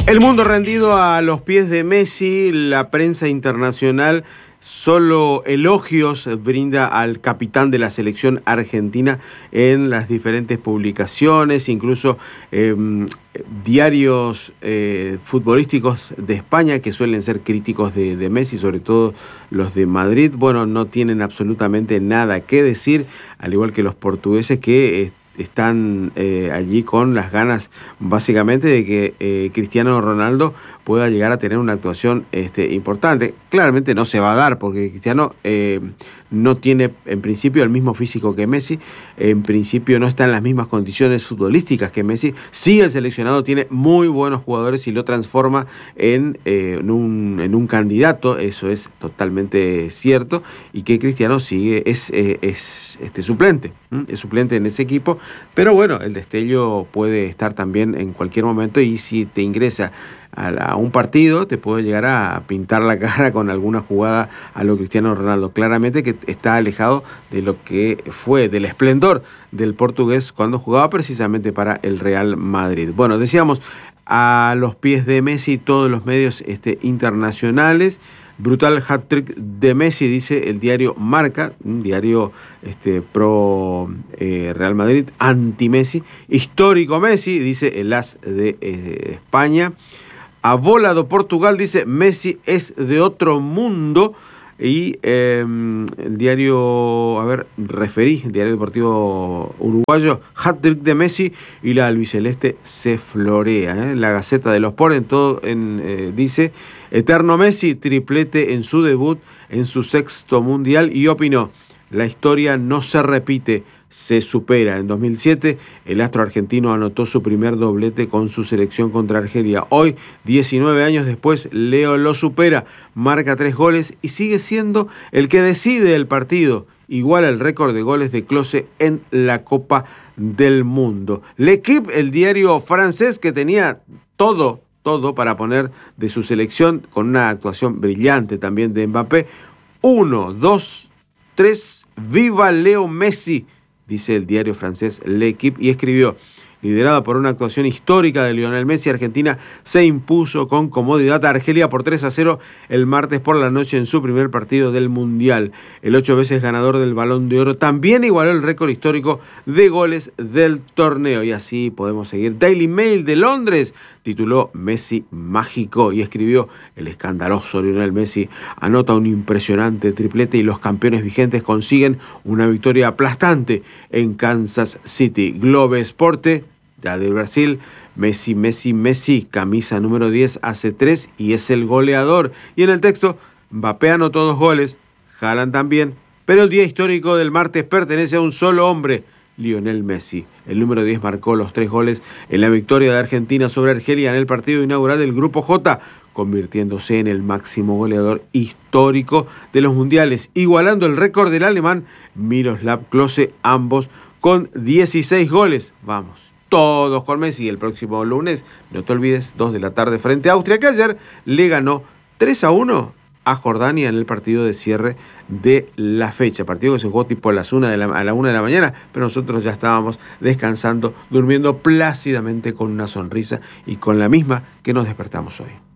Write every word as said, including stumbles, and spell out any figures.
El mundo rendido a los pies de Messi, la prensa internacional solo elogios brinda al capitán de la selección argentina en las diferentes publicaciones, incluso eh, diarios eh, futbolísticos de España que suelen ser críticos de, de Messi, sobre todo los de Madrid. Bueno, no tienen absolutamente nada que decir, al igual que los portugueses que eh, están eh, allí con las ganas básicamente de que eh, Cristiano Ronaldo pueda llegar a tener una actuación este, importante. Claramente no se va a dar porque Cristiano eh, no tiene en principio el mismo físico que Messi, en principio no está en las mismas condiciones futbolísticas que Messi. Sí, el seleccionado tiene muy buenos jugadores y lo transforma en, eh, en, un, en un candidato, eso es totalmente cierto, y que Cristiano sigue, es, eh, es este, suplente, ¿m? es suplente en ese equipo, pero bueno, el destello puede estar también en cualquier momento y si te ingresa a un partido te puede llegar a pintar la cara con alguna jugada a lo Cristiano Ronaldo. Claramente que está alejado de lo que fue, del esplendor del portugués cuando jugaba precisamente para el Real Madrid. Bueno, decíamos, a los pies de Messi todos los medios este, internacionales. Brutal hat-trick de Messi, dice el diario Marca, un diario este, pro eh, Real Madrid, anti-Messi. Histórico Messi, dice el As de eh, España. A bola do Portugal, dice Messi es de otro mundo. Y eh, el diario, a ver, referí, el diario deportivo uruguayo, hat-trick de Messi y la albiceleste se florea. ¿eh? La Gaceta de los Sport en todo, en, eh, dice, eterno Messi, triplete en su debut, en su sexto mundial, y opinó, la historia no se repite, se supera. En dos mil siete, el astro argentino anotó su primer doblete con su selección contra Argelia. Hoy, diecinueve años después, Leo lo supera, marca tres goles y sigue siendo el que decide el partido. Igual el récord de goles de Klose en la Copa del Mundo. L'Équipe, el diario francés que tenía todo, todo para poner de su selección, con una actuación brillante también de Mbappé. Uno, dos, tres, ¡viva Leo Messi!, dice el diario francés L'Équipe, y escribió, liderada por una actuación histórica de Lionel Messi, Argentina se impuso con comodidad a Argelia por tres a cero el martes por la noche en su primer partido del Mundial. El ocho veces ganador del Balón de Oro también igualó el récord histórico de goles del torneo. Y así podemos seguir. Daily Mail de Londres tituló Messi mágico y escribió, el escandaloso Lionel Messi anota un impresionante triplete y los campeones vigentes consiguen una victoria aplastante en Kansas City. Globe Esporte, ya de Brasil, Messi, Messi, Messi, camisa número diez, hace tres y es el goleador. Y en el texto, Mbappé anotó dos goles, Haaland también, pero el día histórico del martes pertenece a un solo hombre, Lionel Messi. El número diez marcó los tres goles en la victoria de Argentina sobre Argelia en el partido inaugural del Grupo J, convirtiéndose en el máximo goleador histórico de los mundiales, igualando el récord del alemán Miroslav Klose, ambos con dieciséis goles. Vamos, todos con Messi. El próximo lunes, no te olvides, dos de la tarde frente a Austria, que ayer le ganó tres a uno a Jordania en el partido de cierre de la fecha. Partido que se jugó tipo a las una de la, a la una de la mañana, pero nosotros ya estábamos descansando, durmiendo plácidamente con una sonrisa y con la misma que nos despertamos hoy.